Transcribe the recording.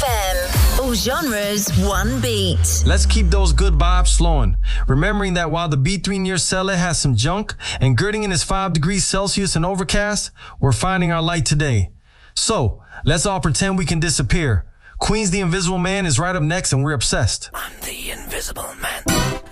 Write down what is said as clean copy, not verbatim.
FM. All genres, one beat. Let's keep those good vibes flowing. Remembering that while the B3 near Celle has some junk and girding in is 5 degrees Celsius and overcast, we're finding our light today. So, let's all pretend we can disappear. Queen's The Invisible Man is right up next and we're obsessed. I'm the Invisible Man.